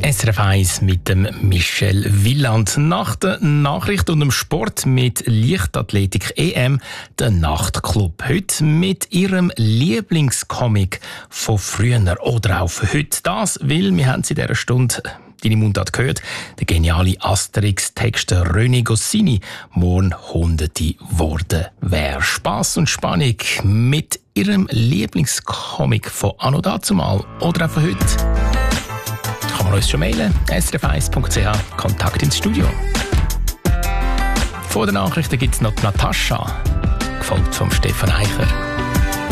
SRF 1 mit dem Michel Wieland. Nach der Nachricht und dem Sport mit Leichtathletik EM, der Nachtclub. Heute mit ihrem Lieblingscomic von früher oder auch für heute. Das, weil wir haben es in dieser Stunde deine Mundart gehört, der geniale Asterix-Texter René Goscinny morgen Hunderte worden wäre. Spass und Spannung mit ihrem Lieblingscomic von anno dazumal oder auch von heute. Kann man uns schon mailen, srf1.ch, Kontakt ins Studio. Vor den Nachrichten gibt es noch die Natascha, gefolgt von Stefan Eicher.